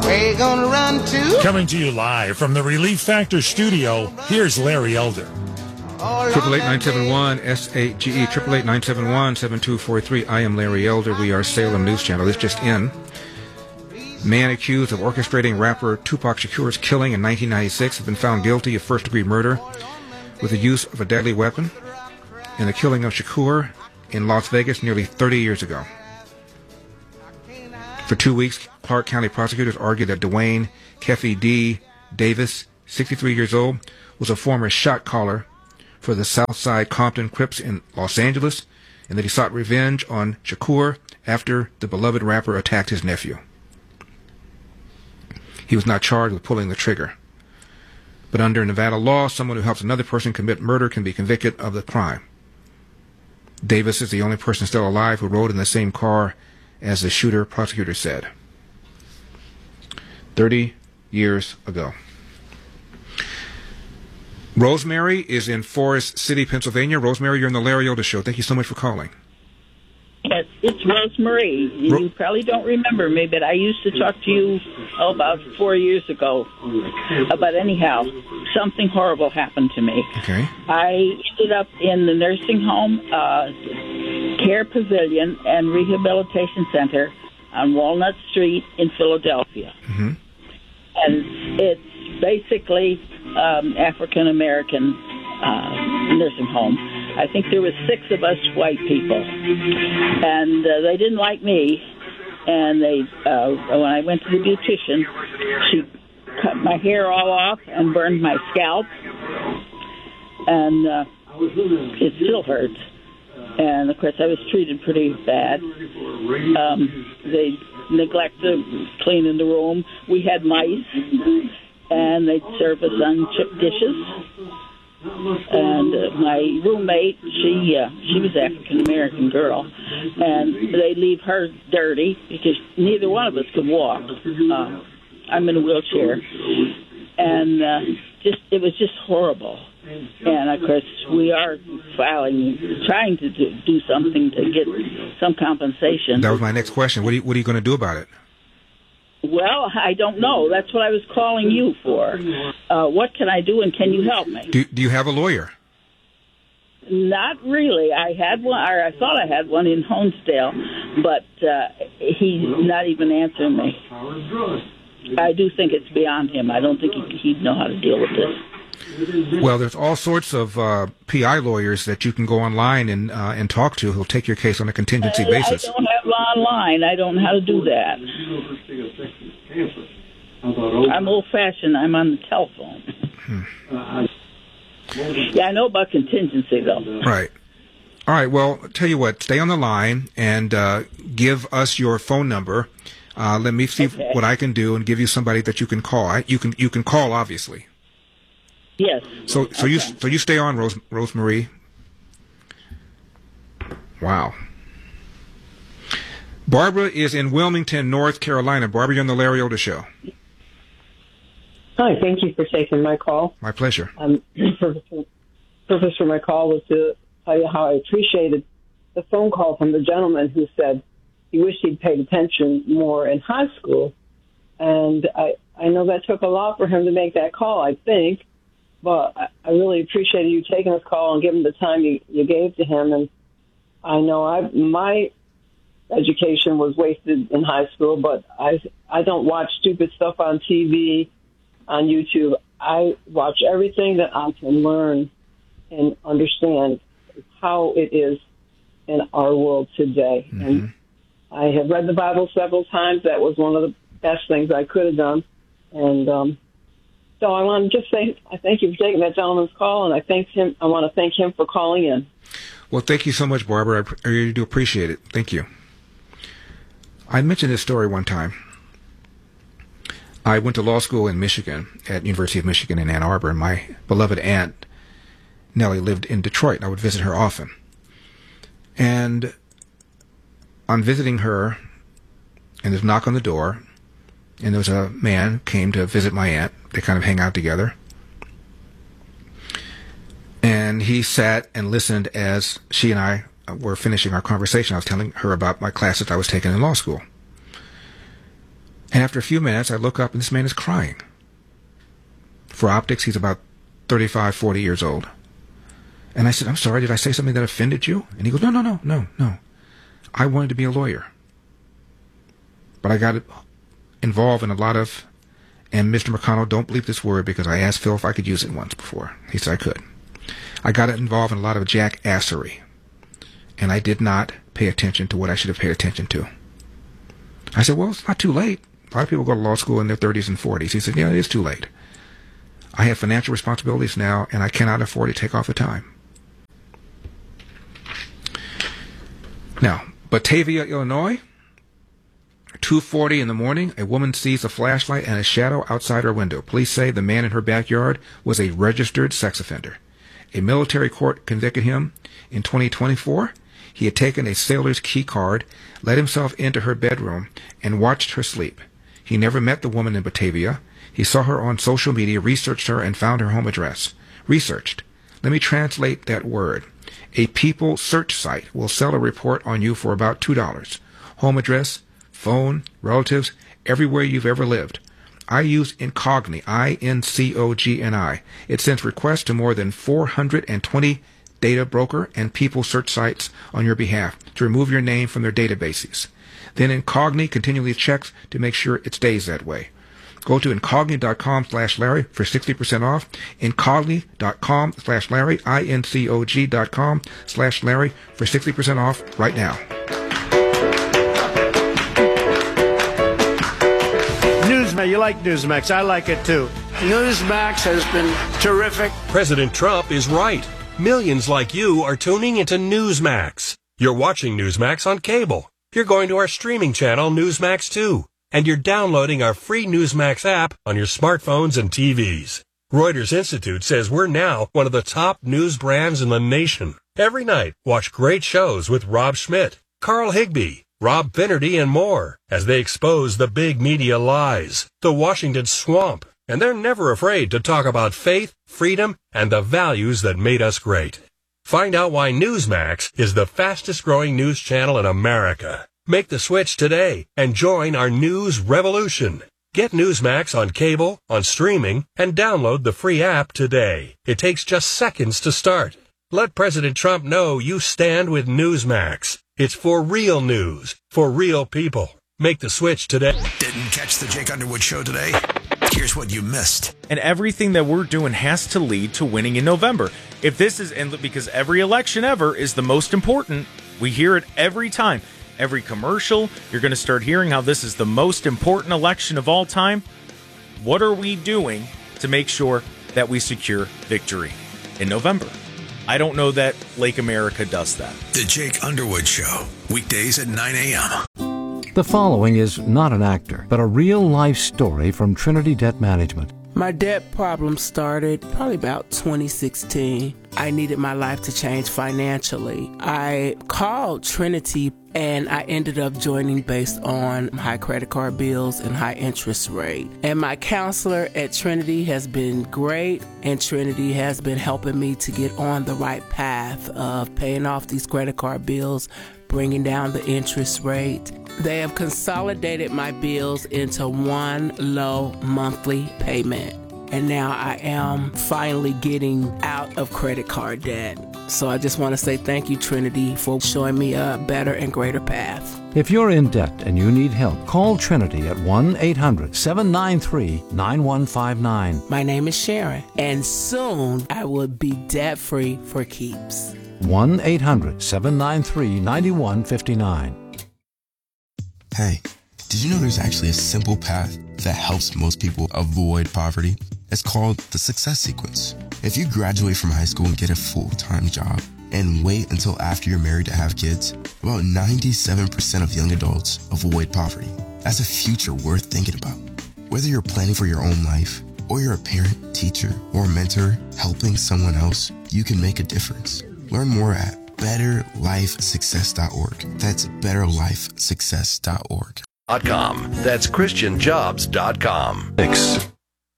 Where you gonna run to? Coming to you live from the Relief Factor studio, here's Larry Elder. 888-971-SAGE, 888-971-7243. I am Larry Elder. We are Salem News Channel. This just in. Man accused of orchestrating rapper Tupac Shakur's killing in 1996 has been found guilty of first-degree murder with the use of a deadly weapon in the killing of Shakur in Las Vegas nearly 30 years ago. For 2 weeks, Clark County prosecutors argued that Dwayne Keffe D. Davis, 63 years old, was a former shot caller for the Southside Compton Crips in Los Angeles, and that he sought revenge on Shakur after the beloved rapper attacked his nephew. He was not charged with pulling the trigger. But under Nevada law, someone who helps another person commit murder can be convicted of the crime. Davis is the only person still alive who rode in the same car as the shooter, prosecutors said. 30 years ago. Rosemary is in Forest City, Pennsylvania. Rosemary, you're in the Larry Elder Show. Thank you so much for calling. Yes, it's Rosemary. You probably don't remember me, but I used to talk to you about 4 years ago. But anyhow, something horrible happened to me. Okay. I ended up in the nursing home, Care Pavilion and Rehabilitation Center on Walnut Street in Philadelphia. Mm-hmm. And it's basically African-American nursing home. I think there was 6 of us white people, and they didn't like me. And they, when I went to the beautician, she cut my hair all off and burned my scalp, and it still hurts. And of course, I was treated pretty bad. They neglected cleaning the room. We had mice, and they'd serve us on chipped dishes. And my roommate, she was an African-American girl, and they leave her dirty because neither one of us could walk. I'm in a wheelchair, and it was just horrible. And of course, we are trying to do something to get some compensation. That was my next question. What are you going to do about it? Well, I don't know. That's what I was calling you for. What can I do, and can you help me? Do you have a lawyer? Not really. I had one, or I thought I had one in Honesdale, but he's not even answering me. I do think it's beyond him. I don't think he'd know how to deal with this. Well, there's all sorts of PI lawyers that you can go online and talk to who'll take your case on a contingency basis. I don't have online. I don't know how to do that. I'm old-fashioned. I'm on the telephone. Yeah, I know about contingency, though. Right. All right. Well, tell you what. Stay on the line and give us your phone number. Let me see what I can do and give you somebody that you can call. You can call, obviously. Yes. So you stay on, Rosemary. Wow. Barbara is in Wilmington, North Carolina. Barbara, you're on the Larry Elder Show. Hi, thank you for taking my call. My pleasure. Purpose for my call was to tell you how I appreciated the phone call from the gentleman who said he wished he'd paid attention more in high school. And I know that took a lot for him to make that call, I think. But I really appreciated you taking this call and giving the time you gave to him. And I know my education was wasted in high school, but I don't watch stupid stuff on TV, on YouTube. I watch everything that I can learn and understand how it is in our world today. Mm-hmm. And I have read the Bible several times. That was one of the best things I could have done. And so I want to just say I thank you for taking that gentleman's call, and I want to thank him for calling in. Well, thank you so much, Barbara. I really do appreciate it. Thank you. I mentioned this story one time. I went to law school in Michigan, at University of Michigan in Ann Arbor, and my beloved aunt, Nellie, lived in Detroit, and I would visit her often. And on visiting her, and there's a knock on the door, and there was a man who came to visit my aunt. They kind of hang out together. And he sat and listened as she and I were finishing our conversation. I was telling her about my classes I was taking in law school. And after a few minutes, I look up and this man is crying. For optics, he's about 35, 40 years old. And I said, I'm sorry, did I say something that offended you? And he goes, no. I wanted to be a lawyer. But I got involved in a lot of, and Mr. McConnell, don't bleep this word because I asked Phil if I could use it once before. He said I could. I got involved in a lot of jackassery. And I did not pay attention to what I should have paid attention to. I said, well, it's not too late. A lot of people go to law school in their 30s and 40s. He said, yeah, it is too late. I have financial responsibilities now, and I cannot afford to take off the time. Now, Batavia, Illinois, 2:40 in the morning, a woman sees a flashlight and a shadow outside her window. Police say the man in her backyard was a registered sex offender. A military court convicted him in 2024. He had taken a sailor's key card, let himself into her bedroom, and watched her sleep. He never met the woman in Batavia. He saw her on social media, researched her, and found her home address. Researched. Let me translate that word. A people search site will sell a report on you for about $2. Home address, phone, relatives, everywhere you've ever lived. I use Incogni, I-N-C-O-G-N-I. It sends requests to more than 420 data broker and people search sites on your behalf to remove your name from their databases. Then Incogni continually checks to make sure it stays that way. Go to incogni.com/Larry for 60% off. Incogni.com/Larry, INCOG.com/Larry for 60% off right now. Newsmax, you like Newsmax. I like it too. Newsmax has been terrific. President Trump is right. Millions like you are tuning into Newsmax. You're watching Newsmax on cable. You're going to our streaming channel, Newsmax 2. And you're downloading our free Newsmax app on your smartphones and TVs. Reuters Institute says we're now one of the top news brands in the nation. Every night, watch great shows with Rob Schmidt, Carl Higbie, Rob Finnerty, and more as they expose the big media lies, the Washington swamp. And they're never afraid to talk about faith, freedom, and the values that made us great. Find out why Newsmax is the fastest growing news channel in America. Make the switch today and join our news revolution. Get Newsmax on cable, on streaming, and download the free app today. It takes just seconds to start. Let President Trump know you stand with Newsmax. It's for real news, for real people. Make the switch today. Didn't catch the Jake Underwood show today? Here's what you missed. And everything that we're doing has to lead to winning in November. If this is, and because every election ever is the most important, we hear it every time. Every commercial, you're going to start hearing how this is the most important election of all time. What are we doing to make sure that we secure victory in November? I don't know that Lake America does that. The Jake Underwood Show, weekdays at 9 a.m. The following is not an actor, but a real-life story from Trinity Debt Management. My debt problem started probably about 2016. I needed my life to change financially. I called Trinity and I ended up joining based on high credit card bills and high interest rate. And my counselor at Trinity has been great, and Trinity has been helping me to get on the right path of paying off these credit card bills, bringing down the interest rate. They have consolidated my bills into one low monthly payment. And now I am finally getting out of credit card debt. So I just want to say thank you, Trinity, for showing me a better and greater path. If you're in debt and you need help, call Trinity at 1-800-793-9159. My name is Sharon, and soon I will be debt-free for keeps. 1-800-793-9159. Hey, did you know there's actually a simple path that helps most people avoid poverty? It's called the Success Sequence. If you graduate from high school and get a full-time job and wait until after you're married to have kids, about 97% of young adults avoid poverty. That's a future worth thinking about. Whether you're planning for your own life, or you're a parent, teacher, or mentor helping someone else, you can make a difference. Learn more at betterlifesuccess.org. That's betterlifesuccess.org. That's ChristianJobs.com.